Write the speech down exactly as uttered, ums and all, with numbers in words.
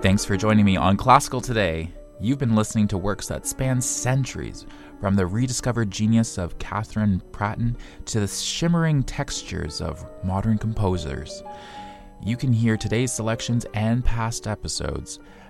Thanks for joining me on Classical Today. You've been listening to works that span centuries, from the rediscovered genius of Catherine Pratton to the shimmering textures of modern composers. You can hear today's selections and past episodes